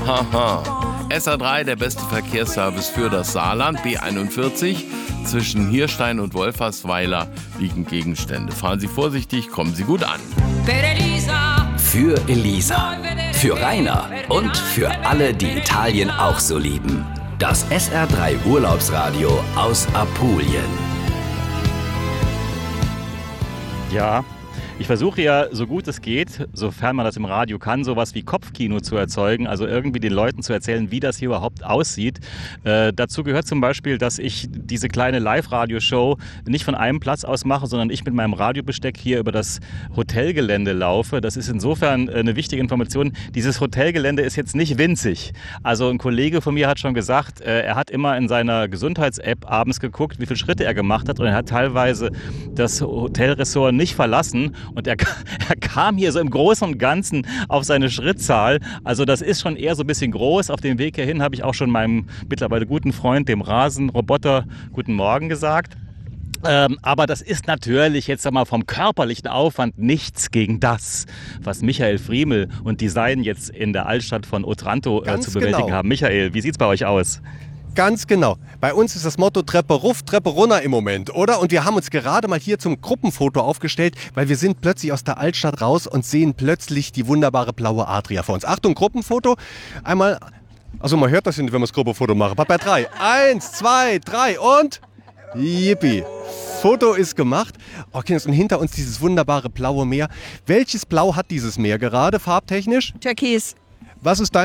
Haha. SR3, der beste Verkehrsservice für das Saarland, B41. Zwischen Hirstein und Wolfersweiler liegen Gegenstände. Fahren Sie vorsichtig, kommen Sie gut an. Für Elisa, für Rainer und für alle, die Italien auch so lieben. Das SR3 Urlaubsradio aus Apulien. Ja, ich versuche ja, so gut es geht, sofern man das im Radio kann, sowas wie Kopfkino zu erzeugen, also irgendwie den Leuten zu erzählen, wie das hier überhaupt aussieht. Dazu gehört zum Beispiel, dass ich diese kleine Live-Radio-Show nicht von einem Platz aus mache, sondern ich mit meinem Radiobesteck hier über das Hotelgelände laufe. Das ist insofern eine wichtige Information. Dieses Hotelgelände ist jetzt nicht winzig. Also ein Kollege von mir hat schon gesagt, er hat immer in seiner Gesundheits-App abends geguckt, wie viele Schritte er gemacht hat, und er hat teilweise das Hotelressort nicht verlassen. Und er kam hier so im Großen und Ganzen auf seine Schrittzahl. Also das ist schon eher so ein bisschen groß. Auf dem Weg hierhin habe ich auch schon meinem mittlerweile guten Freund, dem Rasenroboter, guten Morgen gesagt. Aber das ist natürlich jetzt einmal vom körperlichen Aufwand nichts gegen das, was Michael Friemel und Design jetzt in der Altstadt von Otranto zu bewältigen haben. Michael, wie sieht's bei euch aus? Ganz genau. Bei uns ist das Motto Treppe ruf, Treppe runter im Moment, oder? Und wir haben uns gerade mal hier zum Gruppenfoto aufgestellt, weil wir sind plötzlich aus der Altstadt raus und sehen plötzlich die wunderbare blaue Adria vor uns. Achtung, Gruppenfoto. Einmal, also man hört das nicht, wenn man das Gruppenfoto macht. Bei 3. 1, 2, 3 und yippie. Foto ist gemacht. Okay, und hinter uns dieses wunderbare blaue Meer. Welches Blau hat dieses Meer gerade, farbtechnisch? Türkis. Was ist